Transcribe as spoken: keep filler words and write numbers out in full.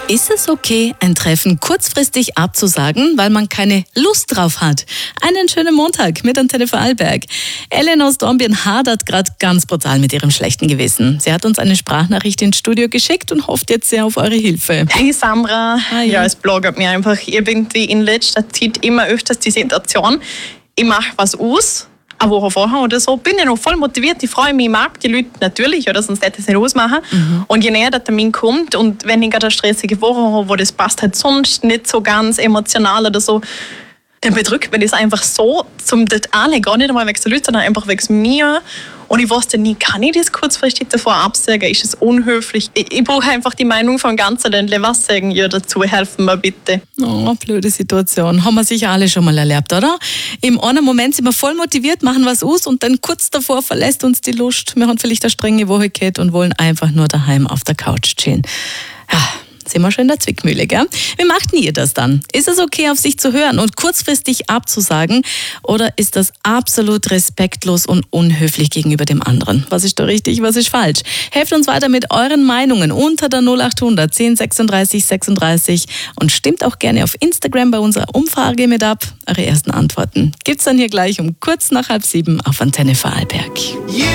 Ist es okay, ein Treffen kurzfristig abzusagen, weil man keine Lust drauf hat? Einen schönen Montag mit Antenne Vorarlberg. Ellen aus Dornbirn hadert gerade ganz brutal mit ihrem schlechten Gewissen. Sie hat uns eine Sprachnachricht ins Studio geschickt und hofft jetzt sehr auf eure Hilfe. Hey Samra, Hi. ja, es bloggt mir einfach irgendwie in letzter Zeit immer öfters die Situation, ich mache was aus, eine Woche vorher oder so, bin ich noch voll motiviert, ich freue mich, ich mag die Leute natürlich, oder sonst hätte ich es nicht ausmachen. Mhm. Und je näher der Termin kommt und wenn ich gerade eine stressige Woche habe, wo das passt halt sonst nicht so ganz emotional oder so, dann bedrückt mir das einfach so zum Detail, gar nicht einmal wegen der Leute, sondern einfach wegen mir. Und ich wusste nie, kann ich das kurzfristig davor absagen? Ist es unhöflich? Ich, ich brauche einfach die Meinung vom ganzen Ländle. Was sagen ihr dazu? Helfen mir bitte. Oh, blöde Situation. Haben wir sicher alle schon mal erlebt, oder? Im einen Moment sind wir voll motiviert, machen was aus und dann kurz davor verlässt uns die Lust. Wir haben vielleicht eine strenge Woche gehabt und wollen einfach nur daheim auf der Couch chillen. Ja. Sind wir schon in der Zwickmühle, gell? Wie macht ihr das dann? Ist es okay, auf sich zu hören und kurzfristig abzusagen? Oder ist das absolut respektlos und unhöflich gegenüber dem anderen? Was ist da richtig, was ist falsch? Helft uns weiter mit euren Meinungen unter der null acht hundert zehn sechsunddreißig sechsunddreißig und stimmt auch gerne auf Instagram bei unserer Umfrage mit ab. Eure ersten Antworten gibt's dann hier gleich um kurz nach halb sieben auf Antenne Vorarlberg. Yeah.